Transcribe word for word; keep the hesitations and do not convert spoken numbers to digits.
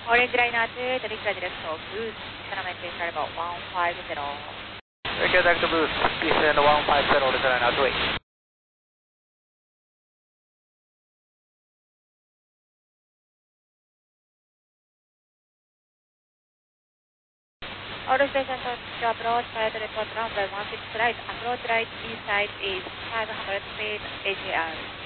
Orange line at direct direct of boost, Channel maintain about one five zero. Okay, direct boost, descend one five zero, return at way. Order station to approach, fire to report runway one six right, approach right, east side is five hundred feet A T R.